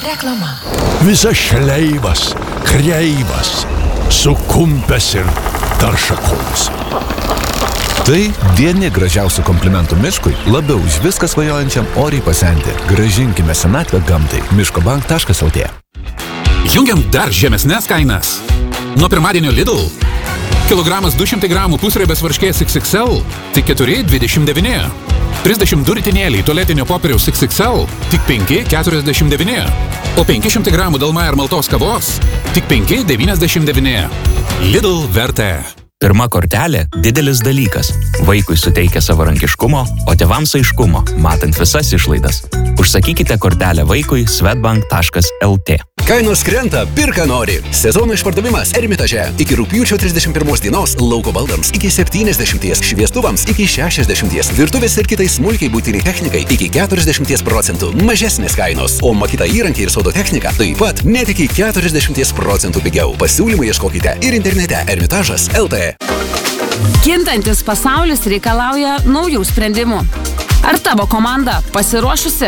Reklama. Visas šleivas, kreivas, sukumpęs ir taršakoms. Tai vieni gražiausių komplimentų miškui, labiau už viską svajojančiam oriai pasenti. Grąžinkime senatvę gamtai. miškobank.lt. Jungiam dar žemesnės kainas. Nuo pirmadienio Lidl. Kilogramas 200 gramų pusriebės varškės XXL tik 4,29. 32 ritinėliai tualetinio popieriaus XXL tik 5,49. O 500 gramų Dalmair maltos kavos tik 5,99. Lidl vertė. Pirma kortelė – didelis dalykas. Vaikui suteikia savarankiškumo, o tėvams aiškumo, matant visas išlaidas. Užsakykite kortelę vaikui swedbank.lt. Kainos krenta, pirka nori. Sezono išpardavimas Ermitaže. Iki rugpjūčio 31 dienos lauko baldams iki 70, šviestuvams iki 60, virtuvės ir kitai smulkiai būtiniai technikai iki 40%. Mažesnės kainos, o makita įrankiai ir sodo technika taip pat net iki 40% pigiau. Pasiūlymų ieškokite ir internete Ermitažas.lt. Kintantis pasaulis reikalauja naujų sprendimų. Ar tavo komanda pasiruošusi?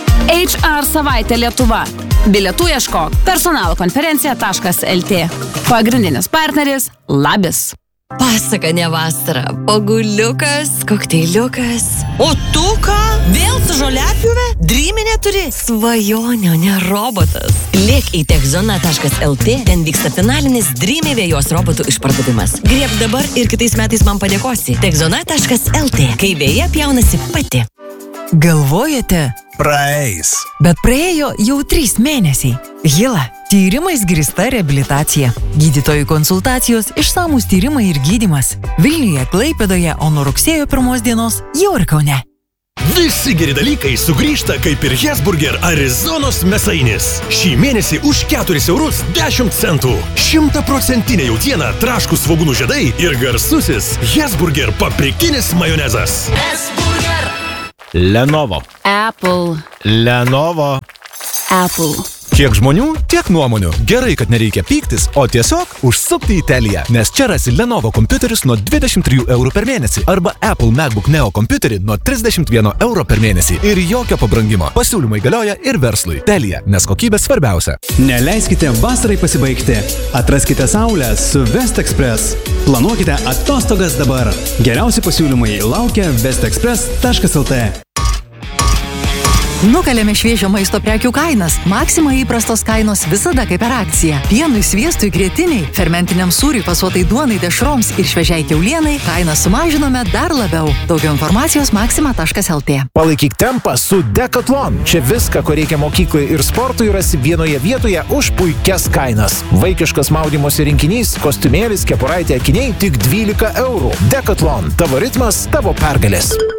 HR savaitė Lietuva. Bilietų ieškok personalkonferencija.lt. Pagrindinis partneris Labis. Pasaka ne vasara. Paguliukas, kokteiliukas. O tu ką? Vėl su žoliapjūve? Dryminė turi? Svajonių, ne robotas. Lėk į techzona.lt, ten vyksta finalinis Dreamy vėjos robotų išpardavimas. Grieb dabar ir kitais metais man padėkosi. Techzona.lt, kai vėja pjaunasi pati. Galvojate? Praeis. Bet praėjo jau 3 mėnesiai. Hila, tyrimais grįsta reabilitacija. Gydytojų konsultacijos, išsamūs tyrimai ir gydymas. Vilniuje, Klaipėdoje, o nuo rugsėjo 1 dienos jau ir Kaune. Visi geri dalykai sugrįžta kaip ir Hesburger Arizonos mėsainis. Šį mėnesį už 4 eurus 10 centų. 100% jautiena, traškūs svogūnų žiedai ir garsusis Hesburger paprikinis majonezas. Hesburger. Lenovo. Apple. Lenovo. Apple. Kiek žmonių, tiek nuomonių. Gerai, kad nereikia pyktis, o tiesiog užsukti į Teliją. Nes čia rasi Lenovo kompiuterius nuo 23 eurų per mėnesį arba Apple MacBook Neo kompiuterį nuo 31 euro per mėnesį. Ir jokio pabrangimo. Pasiūlymai galioja ir verslui. Telija, nes kokybė svarbiausia. Neleiskite vasarai pasibaigti. Atraskite saulę su Vestexpress. Planuokite atostogas dabar. Geriausi pasiūlymai laukia vestexpress.lt. Nukalėme šviežio maisto prekių kainas. Maxima įprastos kainos visada kaip per akciją. Pienui, sviestui, grietiniai, fermentiniam sūriui, pasuotai duonai, dešroms ir šviežiai kiaulienai kainą sumažinome dar labiau. Daugiau informacijos maxima.lt. Palaikyk tempą su Decathlon. Čia viską, ko reikia mokyklai ir sportui, rasi vienoje vietoje už puikias kainas. Vaikiškas maudymosi rinkinys, kostiumėlis, kepuraitė, akiniai tik 12 eurų. Decathlon. Tavo ritmas, tavo pergalės.